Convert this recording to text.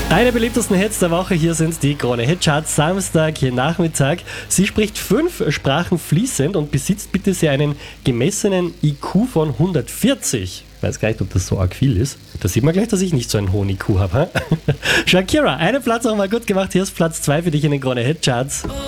Deine beliebtesten Hits der Woche, hier sind die Krone Hitcharts, Samstag, hier Nachmittag. Sie spricht 5 Sprachen fließend und besitzt bitte sehr einen gemessenen IQ von 140. Ich weiß gar nicht, ob das so arg viel ist. Da sieht man gleich, dass ich nicht so einen hohen IQ habe. Shakira, einen Platz auch mal gut gemacht. Hier ist Platz 2 für dich in den Krone Hitcharts.